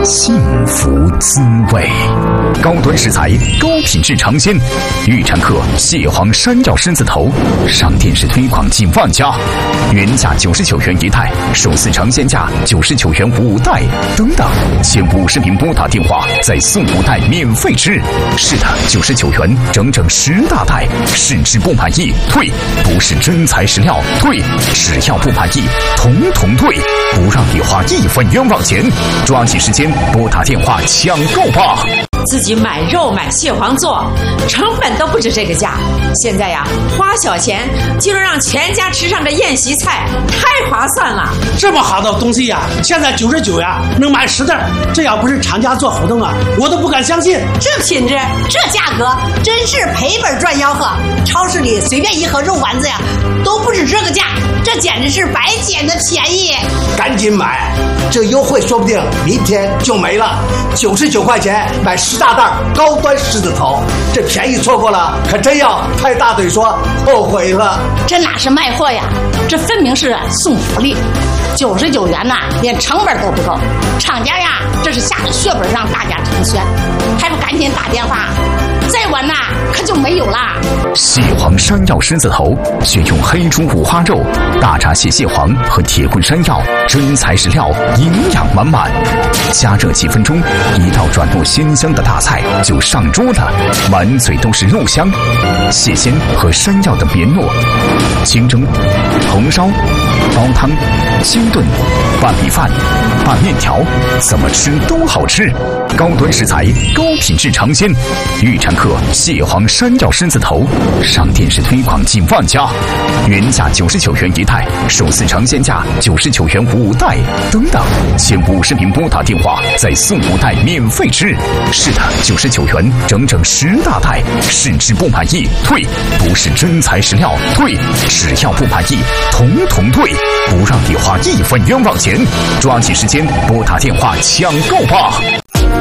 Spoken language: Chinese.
幸福滋味。高端食材，高品质尝鲜。预产客蟹黄山药狮子头，上电视推广近万家，原价99元一袋，首次尝鲜价99元5袋，等等，前50名拨打电话再送5袋免费吃。是的，99元整整10大袋，试吃不满意退，不是真材实料退，只要不满意统统退，不让你花1分冤枉钱。抓紧时间拨打电话抢购吧！ 自己买肉买蟹黄做，成本都不止这个价。现在呀，花小钱就能让全家吃上个宴席菜，太划算了。 这么好的东西呀，现在99呀，能买10袋。这要不是厂家做活动啊，我都不敢相信。 这品质，这价格，真是赔本赚吆喝。超市里随便一盒肉丸子呀，都不止这个价，这简直是白捡的便宜。 赶紧买，这优惠说不定明天就没了。99块钱买10大袋高端狮子头，这便宜错过了，可真要拍大腿说后悔了。 这哪是卖货呀，这分明是送福利。99元呐，连成本都不够。厂家呀，这是下了血本让大家成全，还不赶紧打电话？再晚呐，可就没有啦。 蟹黄山药狮子头，选用黑猪五花肉、大闸蟹蟹黄和铁棍山药，真材实料，营养满满。加热几分钟，一道转入鲜香的大菜就上桌了，满嘴都是肉香。蟹鲜和山药的绵糯，清蒸、红烧、煲汤、清炖、拌米饭、拌面条，怎么吃都好吃。高端食材，高品质尝鲜。预产客蟹黄山药狮子头，上电视推广近万家，原价99元一袋，首次尝鲜价99元5袋，等等，前50名拨打电话再送5袋免费吃。是的，99元整整10大袋，试吃不满意退，不是真材实料退，只要不满意统统退，不让你花1分冤枉钱。抓紧时间拨打电话抢购吧！